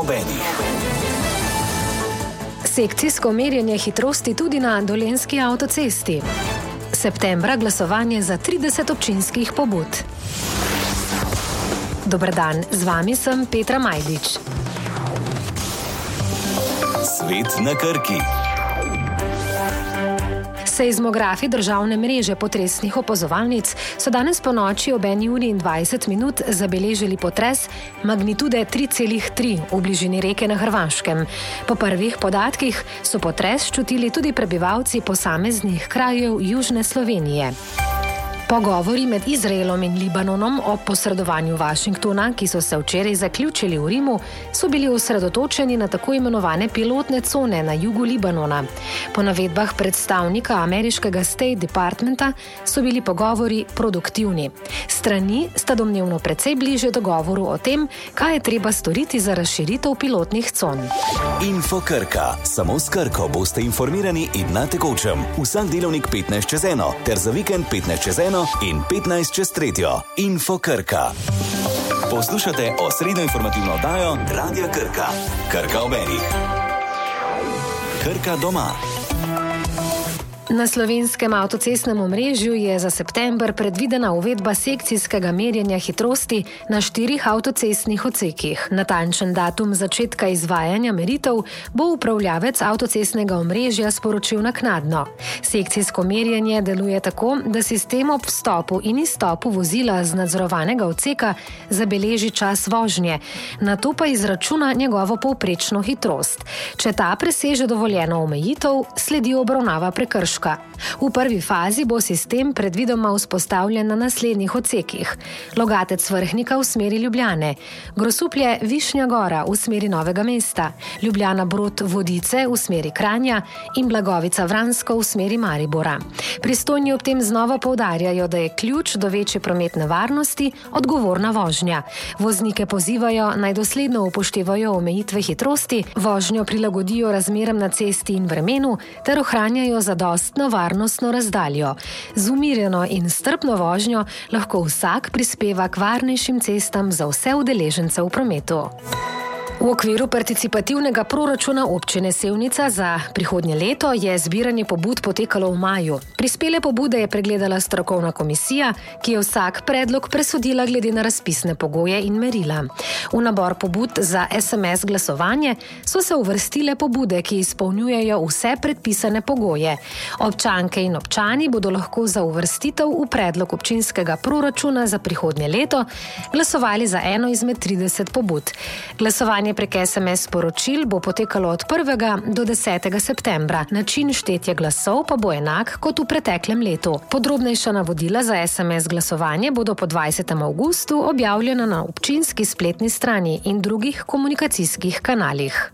ob enih. Sekcijsko merjenje hitrosti tudi na Dolenjski avtocesti. Septembra glasovanje za 30 občinskih pobud. Dober dan, z vami sem Petra Majdič. Svet na Krki. Seizmografi državne mreže potresnih opazovalnic so danes ponoči ob 1:20 zabeležili potres magnitude 3,3 v bližini reke na Hrvaškem. Po prvih podatkih so potres čutili tudi prebivalci posameznih krajev južne Slovenije. Pogovori med Izraelom in Libanonom o posredovanju Washingtona, ki so se včeraj zaključili v Rimu, so bili osredotočeni na tako imenovane pilotne cone na jugu Libanona. Po navedbah predstavnika ameriškega State Departmenta so bili pogovori produktivni. Strani sta domnevno precej bliže dogovoru o tem, kaj je treba storiti za razširitev pilotnih con. Info Krka. Samo s Krko boste informirani in na tekočem. Vsak delovnik 15:1 ter za vikend 15:1 in 15:03. Info Krka. Poslušate osrednjo informativno oddajo Radia Krka. Krka ob enih. Krka doma. Na slovenskem avtocestnem omrežju je za september predvidena uvedba sekcijskega merjenja hitrosti na 4 avtocestnih odsekih. Natančen datum začetka izvajanja meritev bo upravljavec avtocestnega omrežja sporočil naknadno. Sekcijsko merjenje deluje tako, da sistem ob vstopu in izstopu vozila z nadzorovanega odseka zabeleži čas vožnje, nato pa izračuna njegovo povprečno hitrost. Če ta preseže dovoljeno omejitev, sledi obravnava prekrška. V prvi fazi bo sistem predvidoma vzpostavljen na naslednjih odsekih: Logatec Vrhnika v smeri Ljubljane, Grosuplje Višnja Gora v smeri Novega mesta, Ljubljana Brod Vodice v smeri Kranja in Blagovica Vransko v smeri Maribora. Pristojni ob tem znova poudarjajo, da je ključ do večje prometne varnosti odgovorna vožnja. Voznike pozivajo, naj dosledno upoštevajo omejitve hitrosti, vožnjo prilagodijo razmeram na cesti in vremenu ter ohranjajo zadostno varnostno razdaljo. Z umirjeno in strpno vožnjo lahko vsak prispeva k varnejšim cestam za vse udeležence v prometu. V okviru participativnega proračuna občine Sevnica za prihodnje leto je zbiranje pobud potekalo v maju. Prispele pobude je pregledala strokovna komisija, ki je vsak predlog presodila glede na razpisne pogoje in merila. V nabor pobud za SMS glasovanje so se uvrstile pobude, ki izpolnjujejo vse predpisane pogoje. Občanke in občani bodo lahko za uvrstitev v predlog občinskega proračuna za prihodnje leto glasovali za eno izmed 30 pobud. Glasovanje prek SMS sporočil bo potekalo od 1. do 10. septembra. Način štetja glasov pa bo enak kot v preteklem letu. Podrobnejša navodila za SMS glasovanje bodo po 20. avgustu objavljena na občinski spletni strani in drugih komunikacijskih kanalih.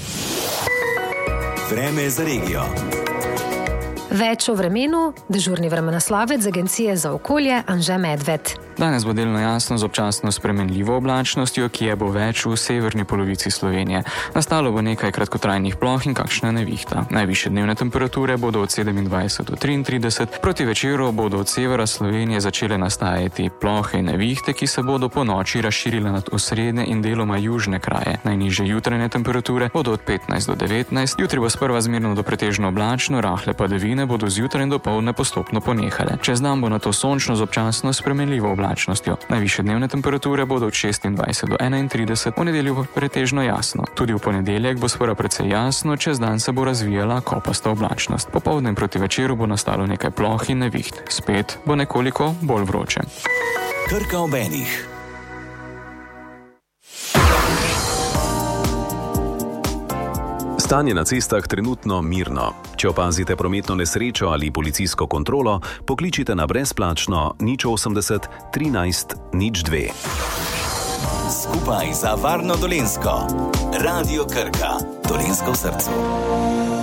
Vreme za regijo. Več o vremenu, dežurni vremenoslovec z Agencije za okolje Anže Medved. Danes bo delno jasno z občasno spremenljivo oblačnostjo, ki je bo več v severni polovici Slovenije. Nastalo bo nekaj kratkotrajnih ploh in kakšna nevihta. Najvišje dnevne temperature bodo od 27 do 33, proti večeru bodo od severa Slovenije začele nastajati plohe in nevihte, ki se bodo po noči razširile nad osrednje in deloma južne kraje. Najnižje jutranje temperature bodo od 15 do 19, jutri bo sprva zmerno do pretežno oblačno, rahle padavine bodo zjutraj in dopoldne postopno ponehale. Čez dan bo nato sončno z občasno spremenljivo oblačnostjo. Najvišje dnevne temperature bodo od 26 do 31, v nedeljo bo pretežno jasno. Tudi v ponedeljek bo sprva precej jasno, čez dan se bo razvijala kopasta oblačnost. Popoldne proti večeru bo nastalo nekaj ploh in neviht. Spet bo nekoliko bolj vroče. Krka ob enih. Stanje na cestah trenutno mirno. Če opazite prometno nesrečo ali policijsko kontrolo, pokličite na brezplačno 080 13 02. Skupaj za varno Dolenjsko. Radio Krka. Dolenjsko v srcu.